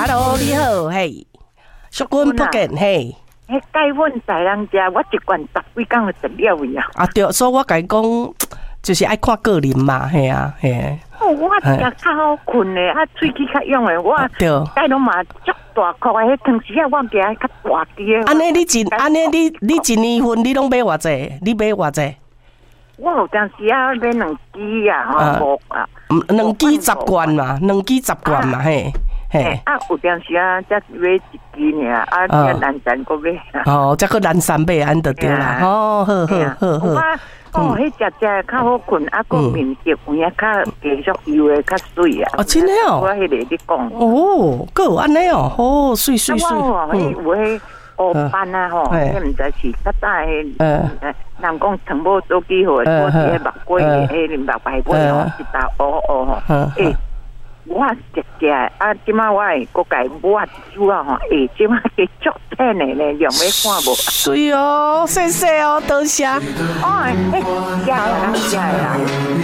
Hello， 你好，嘿，淑君不见，嘿。 迄盖阮在人家，我一罐10几工就食了去啊。 啊对，所以我甲你讲，就是爱看个人嘛，嘿啊，嘿。 我食较好困的，啊，喙齿较痒的，我盖拢嘛足大颗的，迄汤匙啊，我惊较大滴的。 安尼你一年份你拢买偌济？你买偌济？ 我有当时啊买2支啊，无啊 ，2支10罐嘛，2支10罐嘛，嘿。嘿， 啊，有当时啊，才买1支尔，啊，才南山个买。 哦，才去南山买，安就对啦。哦，好。 哦，迄只较好困，啊，个面色有影较继续油的较水啊。 哦，真的哦。 我迄个你讲。 哦，个有安尼哦，哦，水。 我有迄乌斑啊吼，迄毋知是较早迄，人讲长毛做记号，我是迄目龟的，迄目白龟吼，一搭乌吼，我食啊，即马我会搁家抹一煮啊吼，即马是足甜的咧，用要看无？ 水哦，谢谢哦，多谢。 哦，食啦。